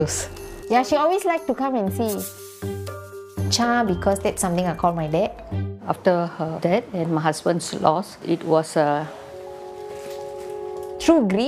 Yeah, she always liked to come and see. Cha, because that's something I call my dad. After her death and my husband's loss, it was Through grief.